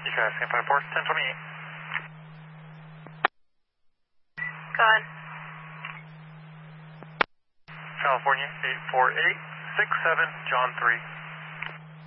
UCAS, San Fine Force, 1028. Go ahead. California, 84867, John 3.